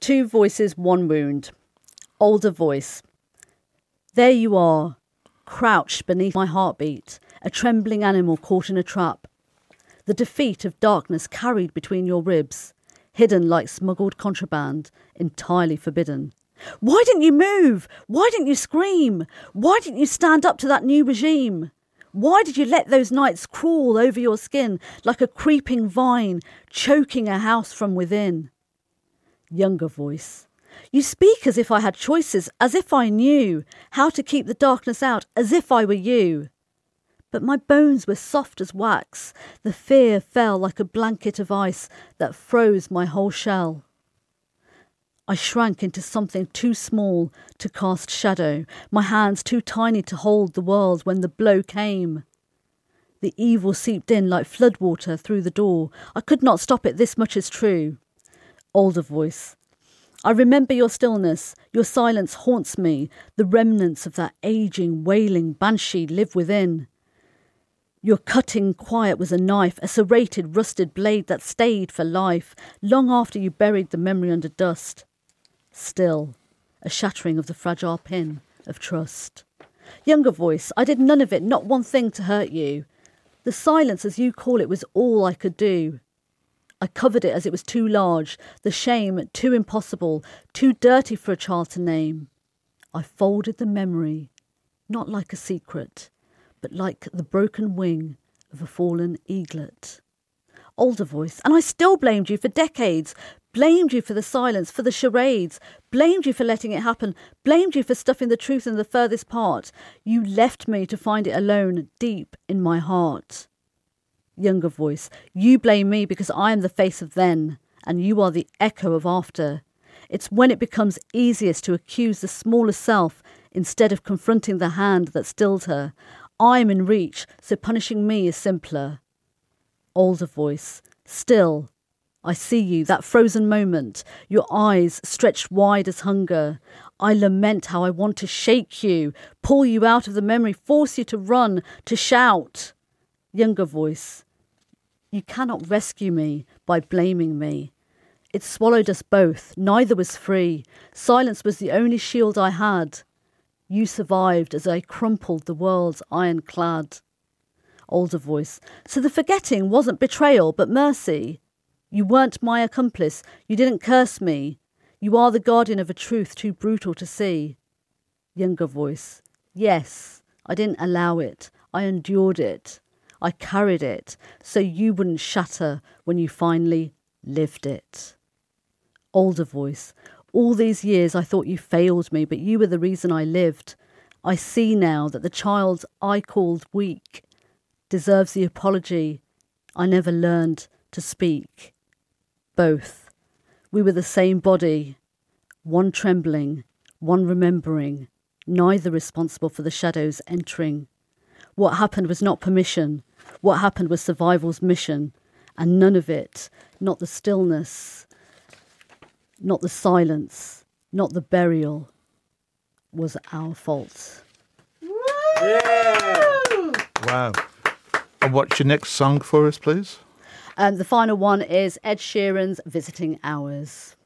Two voices, one wound. Older voice. There you are, crouched beneath my heartbeat, a trembling animal caught in a trap. The defeat of darkness carried between your ribs, hidden like smuggled contraband, entirely forbidden. Why didn't you move? Why didn't you scream? Why didn't you stand up to that new regime? Why did you let those nights crawl over your skin like a creeping vine, choking a house from within? Younger voice. You speak as if I had choices, as if I knew how to keep the darkness out, as if I were you. But my bones were soft as wax. The fear fell like a blanket of ice that froze my whole shell. I shrank into something too small to cast shadow, my hands too tiny to hold the world when the blow came. The evil seeped in like floodwater through the door. I could not stop it, this much is true. Older voice. I remember your stillness, your silence haunts me, the remnants of that aging, wailing banshee live within. Your cutting quiet was a knife, a serrated, rusted blade that stayed for life, long after you buried the memory under dust. Still, a shattering of the fragile pin of trust. Younger voice, I did none of it, not one thing to hurt you. The silence, as you call it, was all I could do. I covered it as it was too large, the shame too impossible, too dirty for a child to name. I folded the memory, not like a secret, but like the broken wing of a fallen eaglet. Older voice, and I still blamed you for decades, blamed you for the silence, for the charades, blamed you for letting it happen, blamed you for stuffing the truth in the furthest part. You left me to find it alone, deep in my heart. Younger voice, you blame me because I am the face of then, and you are the echo of after. It's when it becomes easiest to accuse the smaller self instead of confronting the hand that stilled her. I'm in reach, so punishing me is simpler. Older voice, still, I see you, that frozen moment, your eyes stretched wide as hunger. I lament how I want to shake you, pull you out of the memory, force you to run, to shout. Younger voice, you cannot rescue me by blaming me. It swallowed us both, neither was free. Silence was the only shield I had. You survived as I crumpled the world's ironclad. Older voice, so the forgetting wasn't betrayal but mercy. You weren't my accomplice, you didn't curse me. You are the guardian of a truth too brutal to see. Younger voice, yes, I didn't allow it, I endured it. I carried it, so you wouldn't shatter when you finally lived it. Older voice, all these years I thought you failed me, but you were the reason I lived. I see now that the child I called weak deserves the apology I never learned to speak. Both. We were the same body, one trembling, one remembering, neither responsible for the shadows entering. What happened was not permission. What happened was survival's mission. And none of it, not the stillness, not the silence, not the burial, was our fault. Yeah. Wow. And what's your next song for us, please? The final one is Ed Sheeran's Visiting Hours.